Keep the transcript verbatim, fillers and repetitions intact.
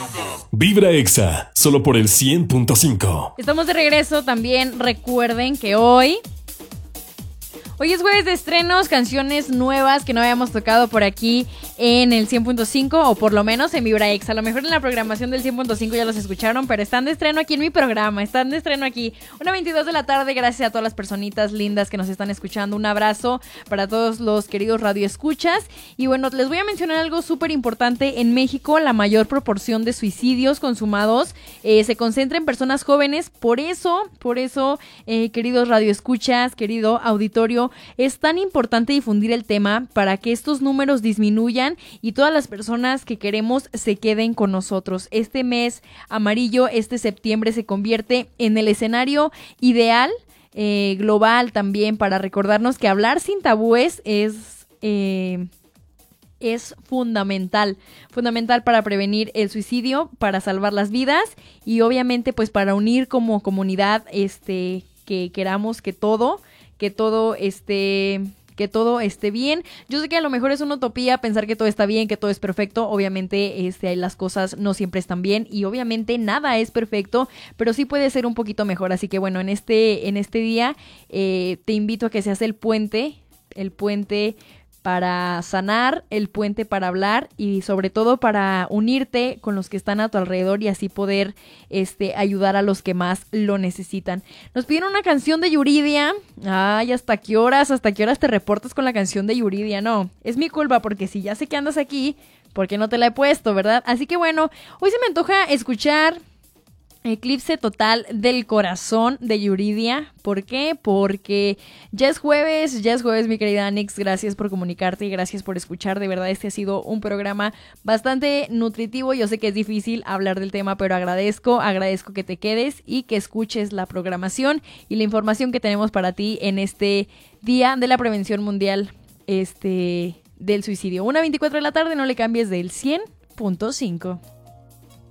Vibra Exa, solo por el cien punto cinco. Estamos de regreso. También recuerden que hoy... Hoy es jueves de estrenos, canciones nuevas que no habíamos tocado por aquí en el cien punto cinco, o por lo menos en Vibra Exa. A lo mejor en la programación del cien punto cinco ya los escucharon, pero están de estreno aquí en mi programa, están de estreno aquí. Una veintidós de la tarde, gracias a todas las personitas lindas que nos están escuchando. Un abrazo para todos los queridos radioescuchas. Y bueno, les voy a mencionar algo súper importante. En México, la mayor proporción de suicidios consumados eh, se concentra en personas jóvenes. Por eso, por eso, eh, queridos radioescuchas, querido auditorio, es tan importante difundir el tema para que estos números disminuyan y todas las personas que queremos se queden con nosotros. Este mes amarillo, este septiembre, se convierte en el escenario ideal, eh, global también, para recordarnos que hablar sin tabúes es... Eh, es fundamental, fundamental para prevenir el suicidio, para salvar las vidas y obviamente pues para unir como comunidad, este, que queramos que todo... que todo esté, que todo esté bien. Yo sé que a lo mejor es una utopía pensar que todo está bien, que todo es perfecto. Obviamente este, las cosas no siempre están bien y obviamente nada es perfecto, pero sí puede ser un poquito mejor. Así que bueno, en este, en este día eh, te invito a que seas el puente, el puente para sanar, el puente para hablar y sobre todo para unirte con los que están a tu alrededor y así poder este, ayudar a los que más lo necesitan. Nos pidieron una canción de Yuridia. Ay, ¿hasta qué horas? ¿Hasta qué horas te reportas con la canción de Yuridia? No, es mi culpa porque si ya sé que andas aquí, ¿por qué no te la he puesto, verdad? Así que bueno, hoy se me antoja escuchar Eclipse Total del Corazón de Yuridia. ¿Por qué? Porque ya es jueves, ya es jueves, mi querida Anix. Gracias por comunicarte y gracias por escuchar. De verdad, este ha sido un programa bastante nutritivo. Yo sé que es difícil hablar del tema, pero agradezco, agradezco que te quedes y que escuches la programación y la información que tenemos para ti en este Día de la Prevención Mundial este, del Suicidio. una veinticuatro de la tarde, no le cambies del cien punto cinco.